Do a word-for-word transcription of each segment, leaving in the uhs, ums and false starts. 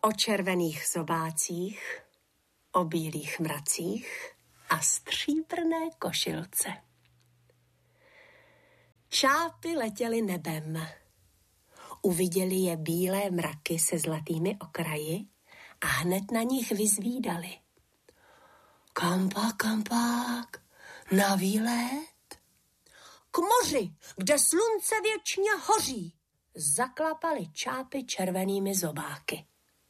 o červených zobácích, o bílých mracích a stříbrné košilce. Čápy letěly nebem. Uviděli je bílé mraky se zlatými okraji a hned na nich vyzvídali. Kampak, kampak, na výlet? K moři, kde slunce věčně hoří, zaklapali čápy červenými zobáky.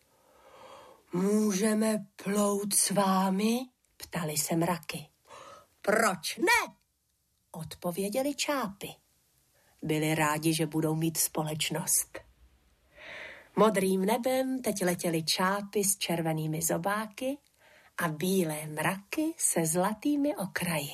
Můžeme plout s vámi? Ptali se mraky. Proč ne? Odpověděli čápy. Byli rádi, že budou mít společnost. Modrým nebem teď letěly čápy s červenými zobáky a bílé mraky se zlatými okraji.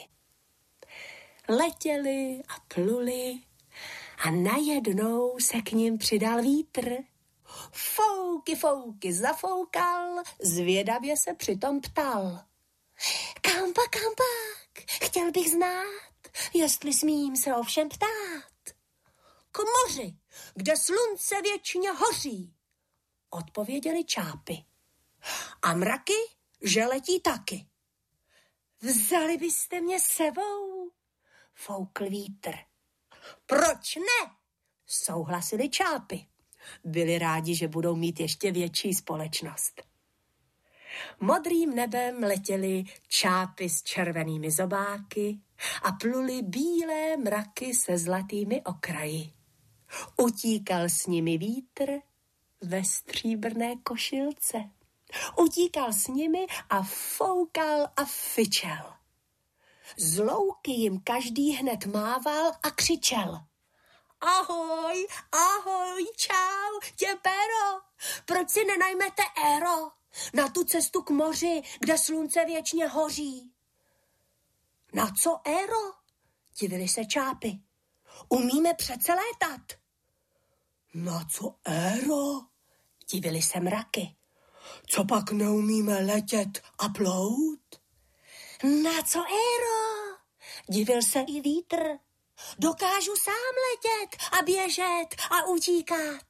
Letěli a pluli a najednou se k nim přidal vítr. Fouky, fouky, zafoukal, zvědavě se přitom ptal. Kampa, kampak, chtěl bych znát, jestli smím se ovšem ptát. K moři, kde slunce věčně hoří, odpověděli čápy. A mraky, že letí taky. Vzali byste mě sebou? Foukl vítr. Proč ne? Souhlasili čápy. Byli rádi, že budou mít ještě větší společnost. Modrým nebem letěly čápy s červenými zobáky a pluli bílé mraky se zlatými okraji. Utíkal s nimi vítr ve stříbrné košilce. Utíkal s nimi a foukal a fičel. Z louky jim každý hned mával a křičel. Ahoj, ahoj, čau, tě pero, proč si nenajmete éro na tu cestu k moři, kde slunce věčně hoří? Na co éro? Divili se čápy. Umíme přece létat. Na co éro? Divili se mraky. Co pak neumíme letět a plout? Na co éro? Divil se i vítr. Dokážu sám letět a běžet a utíkat.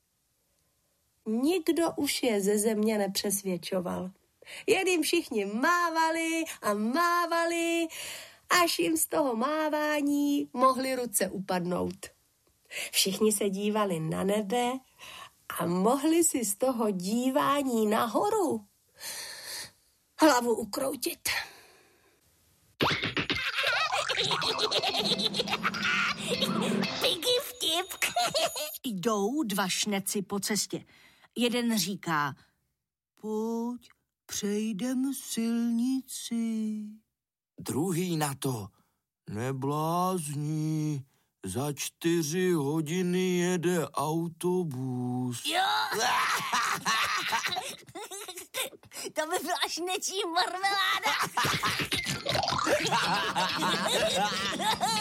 Nikdo už je ze země nepřesvědčoval. Jen jim všichni mávali a mávali, až jim z toho mávání mohly ruce upadnout. Všichni se dívali na nebe a mohli si z toho dívání nahoru hlavu ukroutit. Piggy vtip. Jdou dva šneci po cestě. Jeden říká, pojď, přejdem silnici. Druhý na to, neblázni, za čtyři hodiny jede autobus. Jo. To by byla šnečí marmeláda.